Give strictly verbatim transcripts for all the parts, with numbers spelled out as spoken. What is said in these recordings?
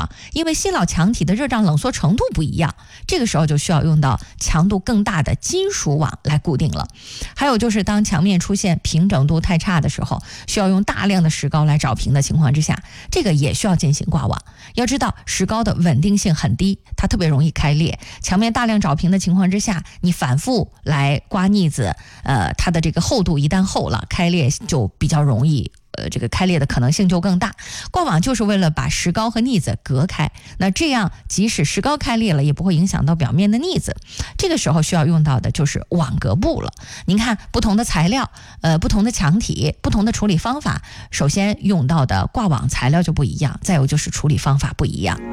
网，因为新老墙体的热胀冷缩程度不一样，这个时候就需要用到强度更大的金属网来固定了。还有就是当墙面出现平整度太差的时候，需要用大量的石膏来找平的情况之下，这个也需要进行挂网。要知道石膏的稳定性很低，它特别容易开裂，墙面大量找平的情况之下，你反复来刮腻子，呃，它的这个厚度一旦厚了，开裂就比较容易，呃，这个开裂的可能性就更大。挂网就是为了把石膏和腻子隔开，那这样即使石膏开裂了，也不会影响到表面的腻子。这个时候需要用到的就是网格布了。您看，不同的材料，呃，不同的墙体，不同的处理方法，首先用到的挂网材料就不一样，再有就是处理方法不一样。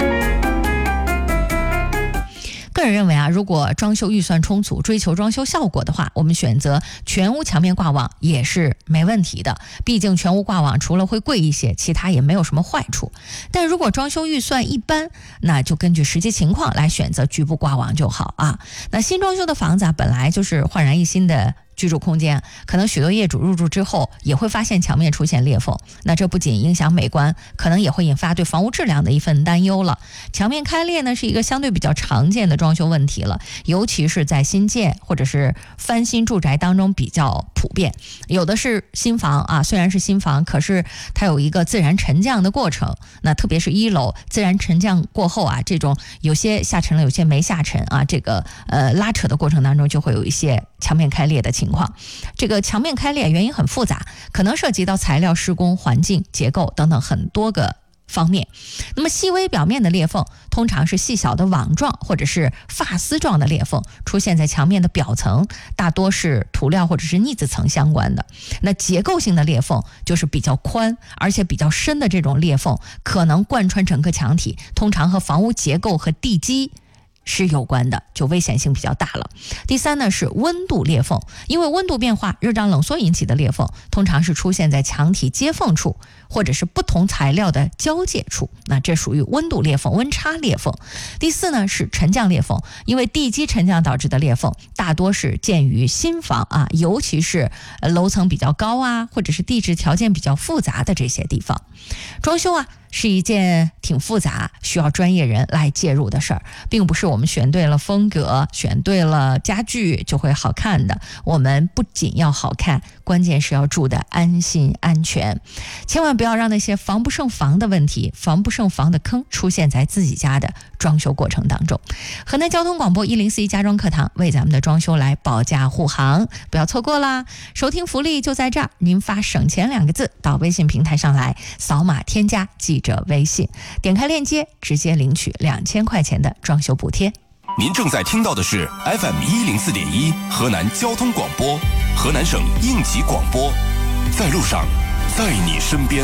个人认为啊，如果装修预算充足，追求装修效果的话，我们选择全屋墙面挂网也是没问题的。毕竟全屋挂网除了会贵一些，其他也没有什么坏处。但如果装修预算一般，那就根据实际情况来选择局部挂网就好啊。那新装修的房子啊，本来就是焕然一新的居住空间，可能许多业主入住之后也会发现墙面出现裂缝，那这不仅影响美观，可能也会引发对房屋质量的一份担忧了。墙面开裂呢是一个相对比较常见的装修问题了，尤其是在新建或者是翻新住宅当中比较普遍。有的是新房啊，虽然是新房，可是它有一个自然沉降的过程，那特别是一楼自然沉降过后啊，这种有些下沉了，有些没下沉啊，这个呃拉扯的过程当中就会有一些墙面开裂的情况。情况，这个墙面开裂原因很复杂，可能涉及到材料、施工、环境、结构等等很多个方面。那么细微表面的裂缝通常是细小的网状或者是发丝状的裂缝，出现在墙面的表层，大多是涂料或者是腻子层相关的。那结构性的裂缝就是比较宽而且比较深的这种裂缝，可能贯穿整个墙体，通常和房屋结构和地基是有关的，就危险性比较大了。第三呢是温度裂缝，因为温度变化、热胀冷缩引起的裂缝，通常是出现在墙体接缝处或者是不同材料的交界处，那这属于温度裂缝、温差裂缝。第四呢是沉降裂缝，因为地基沉降导致的裂缝，大多是见于新房啊，尤其是楼层比较高啊，或者是地质条件比较复杂的这些地方。装修啊是一件挺复杂，需要专业人来介入的事儿，并不是我们选对了风格、选对了家具就会好看的。我们不仅要好看，关键是要住得安心安全。千万不要让那些防不胜防的问题、防不胜防的坑出现在自己家的装修过程当中。河南交通广播一零四一家装课堂为咱们的装修来保驾护航，不要错过啦！收听福利就在这儿，您发省钱两个字到微信平台上来，扫码添加记者微信，点开链接直接领取两千块钱的装修补贴。 您正在听到的是 F M 一零四点一河南交通广播，河南省应急广播，在路上，在你身边。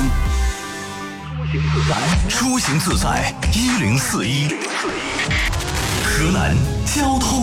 出行自在，一零四一，河南交通。